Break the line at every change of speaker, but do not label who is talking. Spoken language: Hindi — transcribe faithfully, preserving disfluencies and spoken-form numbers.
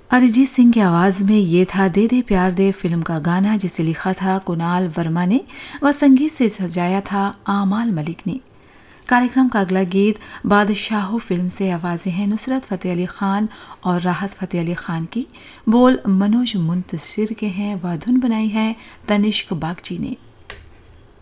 अरिजीत सिंह की आवाज़ में ये था दे दे प्यार दे फिल्म का गाना, जिसे लिखा था कुणाल वर्मा ने व संगीत से सजाया था आमाल मलिक ने। कार्यक्रम का अगला गीत बादशाहो फिल्म से। आवाज़ें हैं नुसरत फ़तेह अली खान और राहत फ़तेह अली खान की। बोल मनोज मुंतशिर के हैं व धुन बनाई है तनिष्क बागची ने।